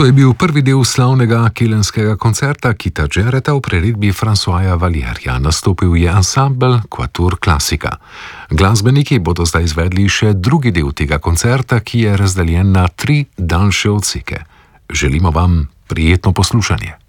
To je bil prvi del slavnega kelenskega koncerta Kita Jarretta v priredbi Françoisa Valierja. Nastopil je ansambel Quatuor Classica. Glasbeniki bodo zdaj izvedli še drugi del tega koncerta, ki je razdeljen na 3 daljše odseke. Želimo vam prijetno poslušanje.